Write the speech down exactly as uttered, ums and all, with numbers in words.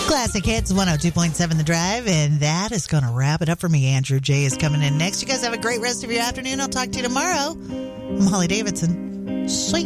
Classic Hits one oh two point seven The Drive, and that is going to wrap it up for me. Andrew J. is coming in next. You guys have a great rest of your afternoon. I'll talk to you tomorrow. I'm Holly Davidson. See